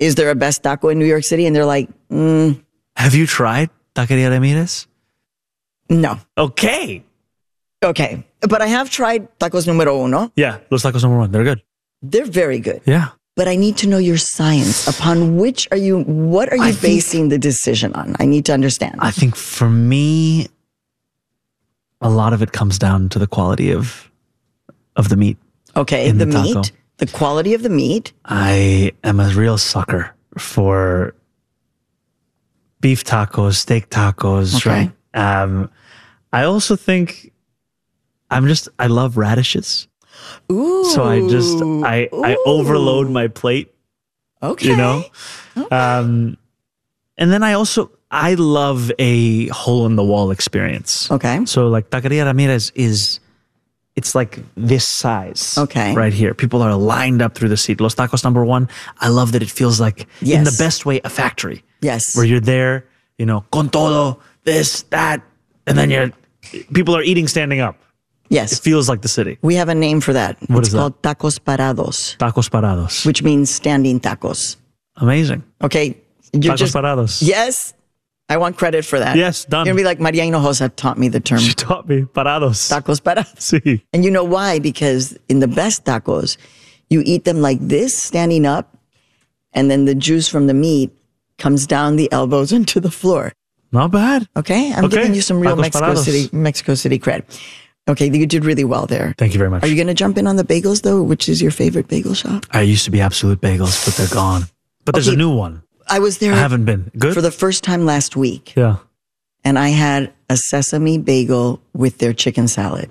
is there a best taco in New York City? And they're like, Have you tried Taqueria Ramirez? no. Okay. Okay. But I have tried tacos numero uno. Yeah, Los Tacos number 1. They're good. They're very good. Yeah. But I need to know your science. Upon what are you basing the decision on? I need to understand. I think for me, a lot of it comes down to the quality of the meat. Okay, in the the taco. meat, the quality of the meat. I am a real sucker for beef tacos, steak tacos, Okay. right? I also think I love radishes. Ooh. So I overload my plate, Okay. you know? And then I love a hole in the wall experience. Okay. So like Taqueria Ramirez it's like this size. Okay. Right here. People are lined up through the seat. Los Tacos number 1. I love that it feels like, in the best way, a factory. Yes. Where you're there, con todo, this, that, and then people are eating standing up. Yes. It feels like the city. We have a name for that. What it's is that? called tacos parados, Tacos parados. which means standing tacos. Amazing. Okay. You're Tacos parados. Yes. I want credit for that. Yes, done. You're going to be like, Maria Hinojosa taught me the term She taught me parados. tacos parados. Sí. And you know why? Because in the best tacos, you eat them like this, standing up, and then the juice from the meat comes down the elbows into the floor. Not bad. Okay? I'm giving you some real Tacos Mexico City cred. Okay, you did really well there. Thank you very much. Are you going to jump in on the bagels, though? Which is your favorite bagel shop? I used to be Absolute Bagels, but they're gone. But there's a new one. I was there I haven't been. Good? for the first time last week, Yeah. and I had a sesame bagel with their chicken salad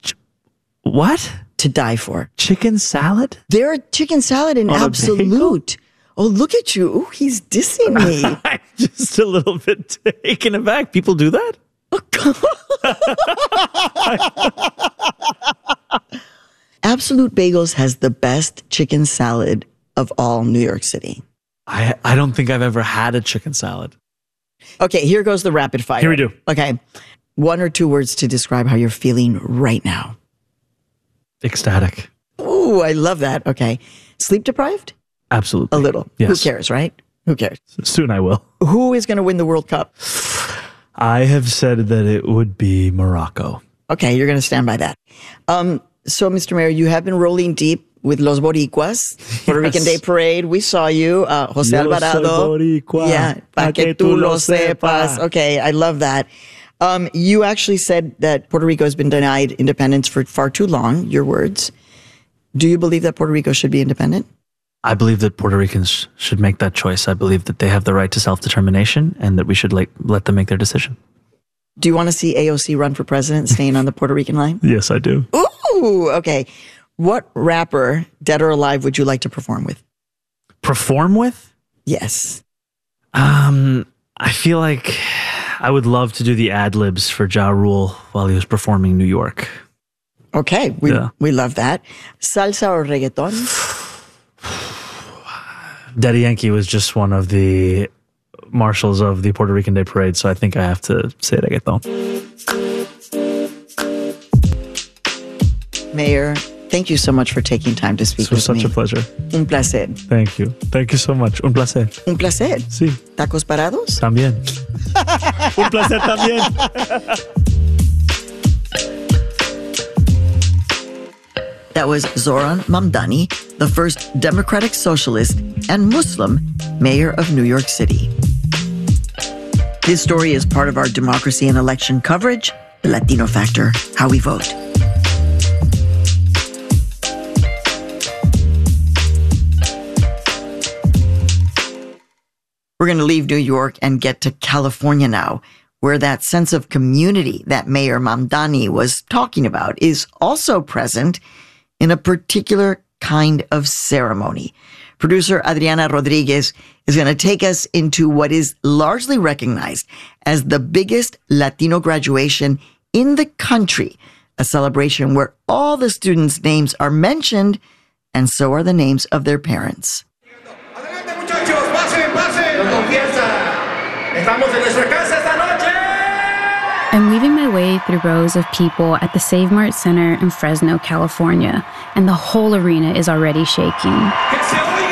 What? to die for. Chicken salad? Their chicken salad in On a Absolute. Oh, look at you. Ooh, he's dissing me. I'm just a little bit taken aback. People do that? Absolute Bagels has the best chicken salad of all New York City. I don't think I've ever had a chicken salad. Okay, here goes the rapid fire. Here we do. Okay. 1 or 2 words to describe how you're feeling right now. Ecstatic. Ooh, I love that. Okay. Sleep deprived? Absolutely. A little. Yes. Who cares, right? Who cares? Soon I will. Who is going to win the World Cup? I have said that it would be Morocco. Okay, you're going to stand by that. So, Mr. Mayor, you have been rolling deep with Los Boricuas, Puerto Rican Day Parade. We saw you, Jose Alvarado. Yeah, pa que tú lo sepas. Okay, I love that. You actually said that Puerto Rico has been denied independence for far too long, your words. Do you believe that Puerto Rico should be independent? I believe that Puerto Ricans should make that choice. I believe that they have the right to self-determination and that we should let them make their decision. Do you want to see AOC run for president, staying on the Puerto Rican line? Yes, I do. Ooh, okay. What rapper, dead or alive, would you like to perform with? Perform with? Yes. I feel like I would love to do the ad-libs for Ja Rule while he was performing New York. Okay, we love that. Salsa or reggaeton? Daddy Yankee was just one of the marshals of the Puerto Rican Day Parade, so I think I have to say reggaeton. Mayor, thank you so much for taking time to speak with me. It was such a pleasure. Un placer. Thank you. Thank you so much. Un placer. Un placer. Sí. ¿Tacos parados? También. Un placer también. That was Zoran Mamdani, the first Democratic Socialist and Muslim mayor of New York City. This story is part of our democracy and election coverage, The Latino Factor, How We Vote. We're going to leave New York and get to California now, where that sense of community that Mayor Mamdani was talking about is also present in a particular kind of ceremony. Producer Adriana Rodriguez is going to take us into what is largely recognized as the biggest Latino graduation in the country, a celebration where all the students' names are mentioned, and so are the names of their parents. I'm weaving my way through rows of people at the Save Mart Center in Fresno, California, and the whole arena is already shaking.